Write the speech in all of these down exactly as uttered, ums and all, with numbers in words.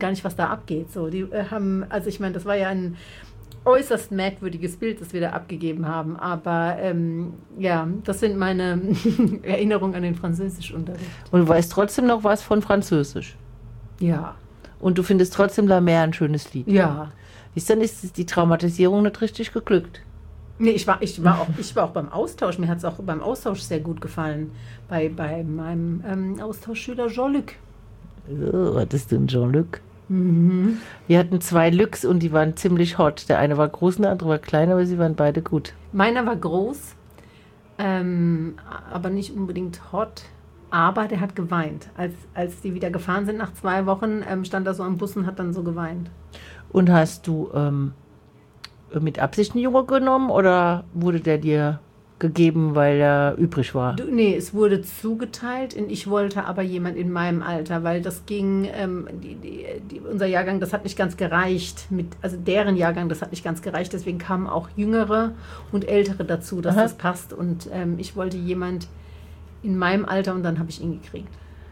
gar nicht, was da abgeht. So, die äh, haben, also ich meine, das war ja ein äußerst merkwürdiges Bild, das wir da abgegeben haben. Aber ähm, ja, das sind meine Erinnerungen an den Französischunterricht. Und du weißt trotzdem noch was von Französisch? Ja. Und du findest trotzdem La Mer ein schönes Lied? Ja. Ist dann ist die Traumatisierung nicht richtig geglückt? Nee, ich war, ich war, auch, ich war auch beim Austausch. Mir hat es auch beim Austausch sehr gut gefallen. Bei, bei meinem ähm, Austauschschüler Jean-Luc. Oh, hattest du einen Jean-Luc? Mhm. Wir hatten zwei Lux und die waren ziemlich hot. Der eine war groß und der andere war klein, aber sie waren beide gut. Meiner war groß, ähm, aber nicht unbedingt hot. Aber der hat geweint. Als, als die wieder gefahren sind nach zwei Wochen, ähm, stand er so am Bus und hat dann so geweint. Und hast du ähm, mit Absicht einen Junge genommen oder wurde der dir gegeben, weil er übrig war? Du, nee, es wurde zugeteilt und ich wollte aber jemand in meinem Alter, weil das ging, ähm, die, die, die, unser Jahrgang, das hat nicht ganz gereicht, mit, also deren Jahrgang, das hat nicht ganz gereicht, deswegen kamen auch Jüngere und Ältere dazu, dass Aha. das passt und ähm, ich wollte jemand in meinem Alter und dann habe ich ihn gekriegt.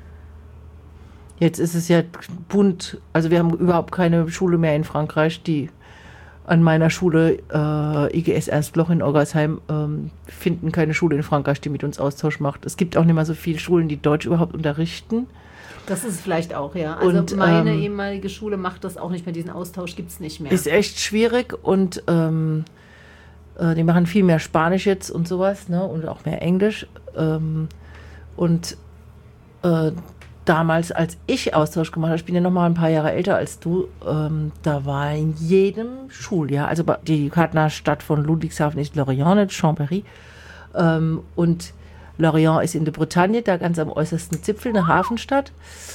Jetzt ist es ja bunt, also wir haben überhaupt keine Schule mehr in Frankreich, die an meiner Schule, äh, I G S Ernst Bloch in Orgersheim, ähm, finden keine Schule in Frankreich, die mit uns Austausch macht. Es gibt auch nicht mehr so viele Schulen, die Deutsch überhaupt unterrichten. Das ist vielleicht auch, ja. Also Und, meine ähm, ehemalige Schule macht das auch nicht mehr, diesen Austausch gibt es nicht mehr. Ist echt schwierig und ähm, äh, die machen viel mehr Spanisch jetzt und sowas, ne? Und auch mehr Englisch. Ähm, und äh, damals, als ich Austausch gemacht habe, ich bin ja noch mal ein paar Jahre älter als du, ähm, da war in jedem Schuljahr, also die Partnerstadt von Ludwigshafen ist Lorient, nicht Chambéry, ähm, und Lorient ist in der Bretagne, da ganz am äußersten Zipfel, eine Hafenstadt.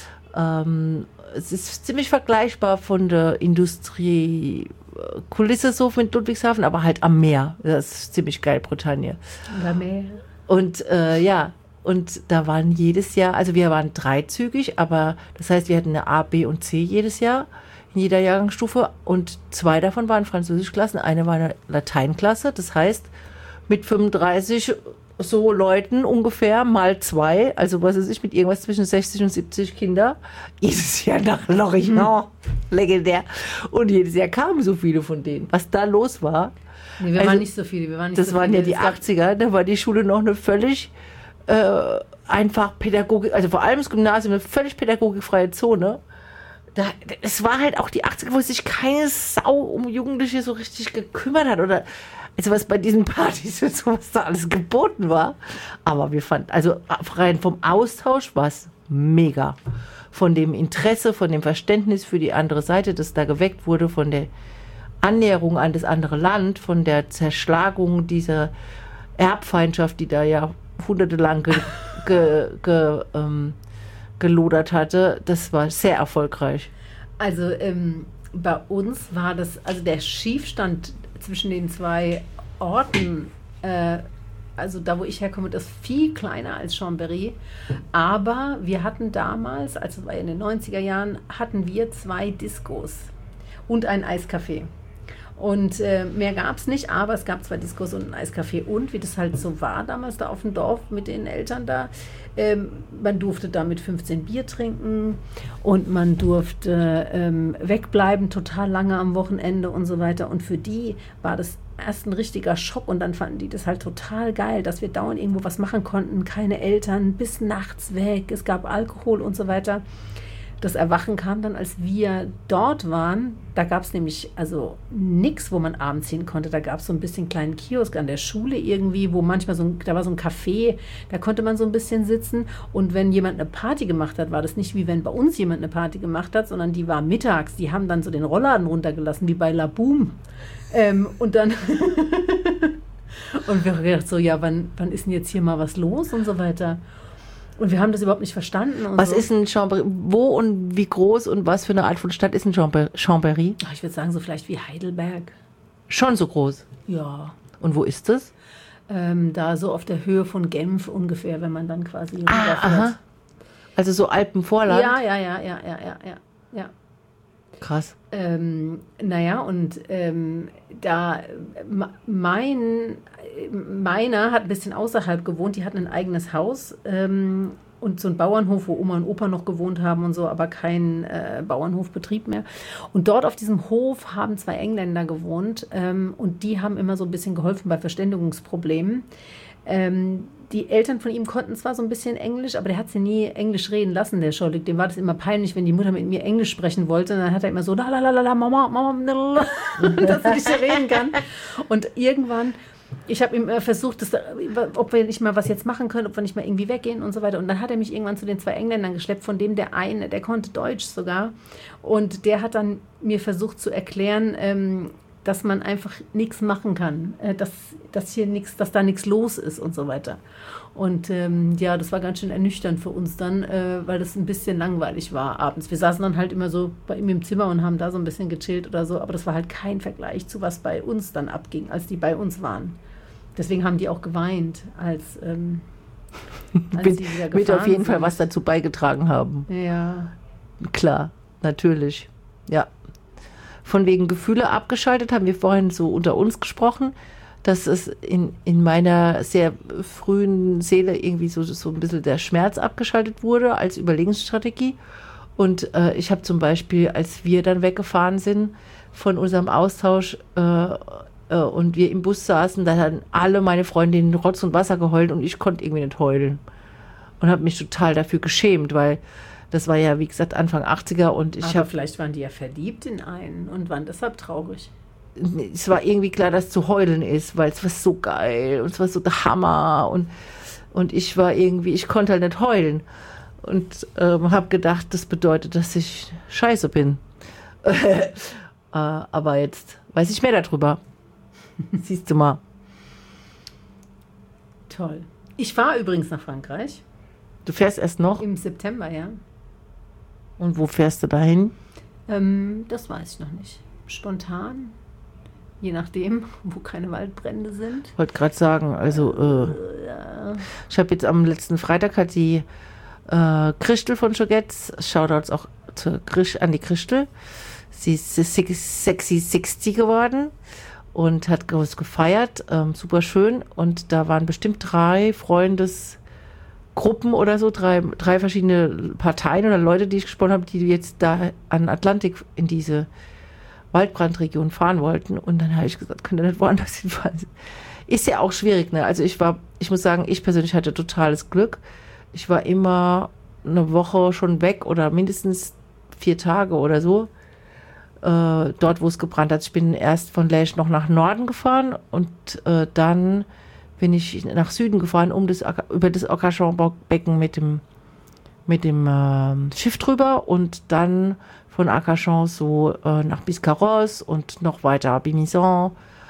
Ähm, es ist ziemlich vergleichbar von der Industriekulisse so mit Ludwigshafen, aber halt am Meer. Das ist ziemlich geil, Bretagne. Am Meer. Und äh, ja, und da waren jedes Jahr, also wir waren dreizügig, aber das heißt, wir hatten eine A, B und C jedes Jahr in jeder Jahrgangsstufe und zwei davon waren Französischklassen, eine war eine Lateinklasse, das heißt mit fünfunddreißig so Leuten ungefähr mal zwei, also was weiß ich, mit irgendwas zwischen sechzig und siebzig Kinder, jedes Jahr nach Lorient, mhm. legendär, und jedes Jahr kamen so viele von denen. Was da los war, nee, wir also, waren nicht so viele, wir waren nicht das so waren viele. ja die achtziger, da war die Schule noch eine völlig Äh, einfach Pädagogik, also vor allem das Gymnasium, eine völlig pädagogikfreie Zone. Da, es war halt auch die achtziger, wo sich keine Sau um Jugendliche so richtig gekümmert hat oder also was bei diesen Partys und so, was da alles geboten war. Aber wir fanden, also rein vom Austausch war es mega. Von dem Interesse, von dem Verständnis für die andere Seite, das da geweckt wurde, von der Annäherung an das andere Land, von der Zerschlagung dieser Erbfeindschaft, die da ja hundertelang ge, ge, ge, ähm, gelodert hatte, das war sehr erfolgreich. Also ähm, bei uns war das, also der Schiefstand zwischen den zwei Orten, äh, also da wo ich herkomme, das viel kleiner als Chambéry, aber wir hatten damals, also das war in den neunziger Jahren, hatten wir zwei Diskos und ein Eiscafé. Und äh, mehr gab es nicht, aber es gab zwei Diskos und ein Eiscafé. Und wie das halt so war damals da auf dem Dorf mit den Eltern da, ähm, man durfte da mit fünfzehn Bier trinken und man durfte ähm, wegbleiben, total lange am Wochenende und so weiter. Und für die war das erst ein richtiger Schock und dann fanden die das halt total geil, dass wir dauernd irgendwo was machen konnten, keine Eltern, bis nachts weg, es gab Alkohol und so weiter. Das Erwachen kam dann, als wir dort waren. Da gab es nämlich also nichts, wo man abends hin konnte. Da gab es so ein bisschen kleinen Kiosk an der Schule irgendwie, wo manchmal so ein, da war so ein Café, da konnte man so ein bisschen sitzen. Und wenn jemand eine Party gemacht hat, war das nicht wie wenn bei uns jemand eine Party gemacht hat, sondern die war mittags. Die haben dann so den Rollladen runtergelassen, wie bei La Boom. Ähm, und dann und wir haben gedacht so, ja, wann, wann ist denn jetzt hier mal was los und so weiter. Und wir haben das überhaupt nicht verstanden. Und was so. ist ein Chambéry? Wo und wie groß und was für eine Art von Stadt ist ein Chambéry? Ach, ich würde sagen, so vielleicht wie Heidelberg. Schon so groß? Ja. Und wo ist das? Ähm, da so auf der Höhe von Genf ungefähr, wenn man dann quasi ah, aha. Also so Alpenvorland? Ja, ja, ja, ja, ja, ja, ja. ja. Krass. Ähm, naja, und ähm, da mein, meiner hat ein bisschen außerhalb gewohnt, die hatten ein eigenes Haus ähm, und so ein Bauernhof, wo Oma und Opa noch gewohnt haben und so, aber kein äh, Bauernhofbetrieb mehr. Und dort auf diesem Hof haben zwei Engländer gewohnt ähm, und die haben immer so ein bisschen geholfen bei Verständigungsproblemen. Ähm, die Eltern von ihm konnten zwar so ein bisschen Englisch, aber der hat sie nie Englisch reden lassen, der Schollig. Dem war das immer peinlich, wenn die Mutter mit mir Englisch sprechen wollte. Und dann hat er immer so, la la la la, Mama, Mama, dass sie nicht reden kann. Und irgendwann, ich habe ihm versucht, dass, ob wir nicht mal was jetzt machen können, ob wir nicht mal irgendwie weggehen und so weiter. Und dann hat er mich irgendwann zu den zwei Engländern geschleppt, von dem der eine, der konnte Deutsch sogar. Und der hat dann mir versucht zu erklären, ähm, dass man einfach nichts machen kann, äh, dass, dass hier nichts, dass da nichts los ist und so weiter. Und ähm, ja, das war ganz schön ernüchternd für uns dann, äh, weil das ein bisschen langweilig war abends. Wir saßen dann halt immer so bei ihm im Zimmer und haben da so ein bisschen gechillt oder so, aber das war halt kein Vergleich zu was bei uns dann abging, als die bei uns waren. Deswegen haben die auch geweint, als, ähm, als mit, die wieder gefahren mit auf jeden sind. Fall was dazu beigetragen haben. Ja. Klar, natürlich. Ja. Von wegen Gefühle abgeschaltet, haben wir vorhin so unter uns gesprochen, dass es in, in meiner sehr frühen Seele irgendwie so, so ein bisschen der Schmerz abgeschaltet wurde als Überlebensstrategie. Und äh, ich habe zum Beispiel, als wir dann weggefahren sind von unserem Austausch äh, äh, und wir im Bus saßen, da haben alle meine Freundinnen Rotz und Wasser geheult und ich konnte irgendwie nicht heulen. Und habe mich total dafür geschämt, weil das war ja, wie gesagt, Anfang achtziger und ich habe... vielleicht waren die ja verliebt in einen und waren deshalb traurig. Es war irgendwie klar, dass zu heulen ist, weil es war so geil und es war so der Hammer und, und ich war irgendwie, ich konnte halt nicht heulen und ähm, habe gedacht, das bedeutet, dass ich scheiße bin. äh, aber jetzt weiß ich mehr darüber. Siehst du mal. Toll. Ich fahre übrigens nach Frankreich. Du fährst erst noch? Im September, ja. Und wo fährst du dahin? Ähm, das weiß ich noch nicht. Spontan. Je nachdem, wo keine Waldbrände sind. Ich wollte gerade sagen, also äh, Ja. ich habe jetzt am letzten Freitag hat die äh, Christel von Schogetz, Shoutouts auch zu Christ, an die Christel, sie ist Sexy sechzig geworden und hat groß gefeiert, ähm, super schön und da waren bestimmt drei Freundesgruppen oder so, drei, drei verschiedene Parteien oder Leute, die ich gesprochen habe, die jetzt da an Atlantik in diese Waldbrandregion fahren wollten. Und dann habe ich gesagt, könnt ihr nicht woanders hinfahren? Ist ja auch schwierig, ne? Also ich war, ich muss sagen, ich persönlich hatte totales Glück. Ich war immer eine Woche schon weg oder mindestens vier Tage oder so. Äh, dort, wo es gebrannt hat. Ich bin erst von Lège noch nach Norden gefahren und äh, dann bin ich nach Süden gefahren, um das, über das Arcachon-Becken mit dem, mit dem äh, Schiff drüber und dann von Arcachon so äh, nach Biscarrosse und noch weiter Bimison,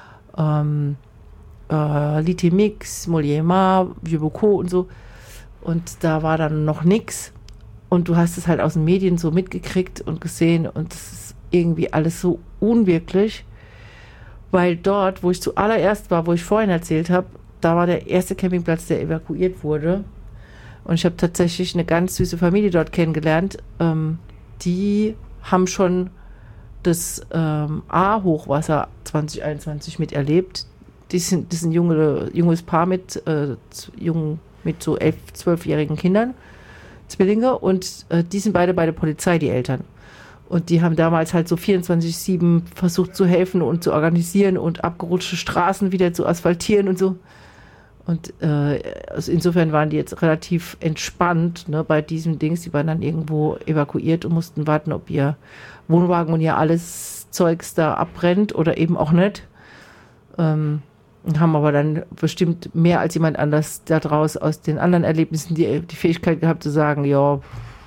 ähm, äh, Litemix, Molière, Vieux-Bocaux und so. Und da war dann noch nix. Und du hast es halt aus den Medien so mitgekriegt und gesehen und das ist irgendwie alles so unwirklich, weil dort, wo ich zuallererst war, wo ich vorhin erzählt habe, da war der erste Campingplatz, der evakuiert wurde. Und ich habe tatsächlich eine ganz süße Familie dort kennengelernt, ähm, die haben schon das ähm, A-Hochwasser zwanzig einundzwanzig miterlebt. Die sind, das ist ein junge, junges Paar mit, äh, jung, mit so elf-, zwölfjährigen Kindern, Zwillinge, und äh, die sind beide bei der Polizei, die Eltern. Und die haben damals halt so vierundzwanzig sieben versucht zu helfen und zu organisieren und abgerutschte Straßen wieder zu asphaltieren und so. Und äh, also insofern waren die jetzt relativ entspannt, ne, bei diesem Dings. Die waren dann irgendwo evakuiert und mussten warten, ob ihr Wohnwagen und ihr alles Zeugs da abbrennt oder eben auch nicht. Ähm, und haben aber dann bestimmt mehr als jemand anders da draus aus den anderen Erlebnissen die, die Fähigkeit gehabt zu sagen, ja,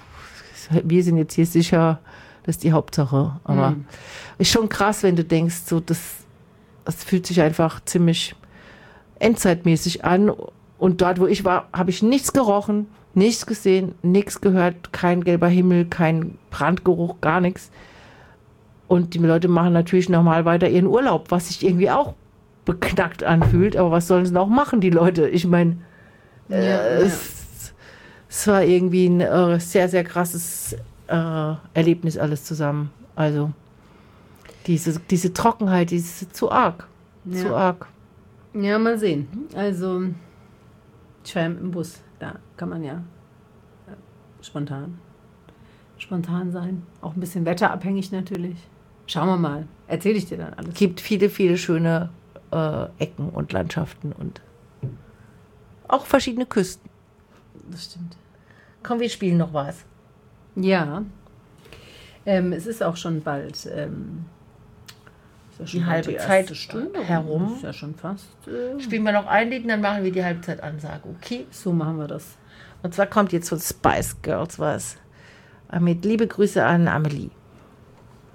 wir sind jetzt hier sicher, das ist die Hauptsache. Aber mhm. ist schon krass, wenn du denkst, so das, das fühlt sich einfach ziemlich endzeitmäßig an. Und dort, wo ich war, habe ich nichts gerochen, nichts gesehen, nichts gehört, kein gelber Himmel, kein Brandgeruch, gar nichts. Und die Leute machen natürlich normal weiter ihren Urlaub, was sich irgendwie auch beknackt anfühlt. Aber was sollen sie denn auch machen, die Leute? Ich meine, äh, ja, ja. es, es war irgendwie ein äh, sehr, sehr krasses äh, Erlebnis alles zusammen. Also diese, diese Trockenheit, die ist zu arg. Ja. Zu arg. Ja, mal sehen. Also, ich fahre im Bus. Da kann man ja spontan. Spontan sein. Auch ein bisschen wetterabhängig natürlich. Schauen wir mal. Erzähle ich dir dann alles. Es gibt viele, viele schöne äh, Ecken und Landschaften und auch verschiedene Küsten. Das stimmt. Komm, wir spielen noch was. Ja. Ähm, es ist auch schon bald ähm, ist ja schon Die bald halbe erste Zeit Stunde herum. Ist ja schon fast. Äh, Spielen wir noch ein Lied, dann machen wir die Halbzeitansage, okay? so machen wir das. Und zwar kommt jetzt von Spice Girls was. Mit liebe Grüße an Amelie.